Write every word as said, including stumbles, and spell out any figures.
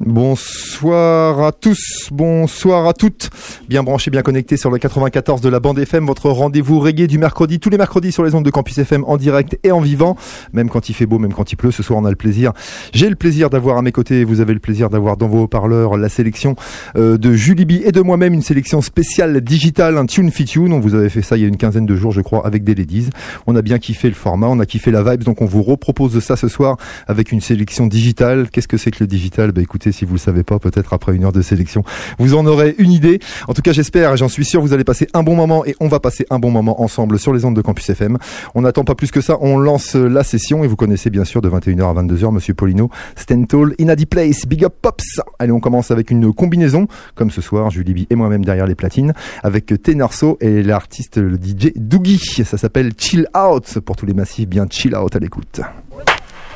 Bonsoir à tous, bonsoir à toutes. Bien branchés, bien connectés sur le quatre-vingt-quatorze de la bande F M, votre rendez-vous reggae du mercredi, tous les mercredis sur les ondes de Campus F M en direct et en vivant. Même quand il fait beau, même quand il pleut, ce soir on a le plaisir. J'ai le plaisir d'avoir à mes côtés, vous avez le plaisir d'avoir dans vos haut-parleurs la sélection euh, de Julie B et de moi-même, une sélection spéciale digitale, un Tune Fit Tune. On vous avait fait ça il y a une quinzaine de jours, je crois, avec des ladies. On a bien kiffé le format, on a kiffé la vibe, donc on vous repropose ça ce soir avec une sélection digitale. Qu'est-ce que c'est que le digital ? Bah écoutez, si vous le savez pas, peut-être après une heure de sélection, vous en aurez une idée. En tout cas, j'espère et j'en suis sûr, vous allez passer un bon moment et on va passer un bon moment ensemble sur les ondes de Campus F M. On n'attend pas plus que ça, on lance la session et vous connaissez bien sûr de vingt et une heures à vingt-deux heures Monsieur Polino, Stand Tall, In a Deep Place, Big Up Pops. Allez, on commence avec une combinaison, comme ce soir, Julie B et moi-même derrière les platines, avec Tenarso et l'artiste, le D J Doogie. Ça s'appelle Chill Out, pour tous les massifs bien chill out à l'écoute.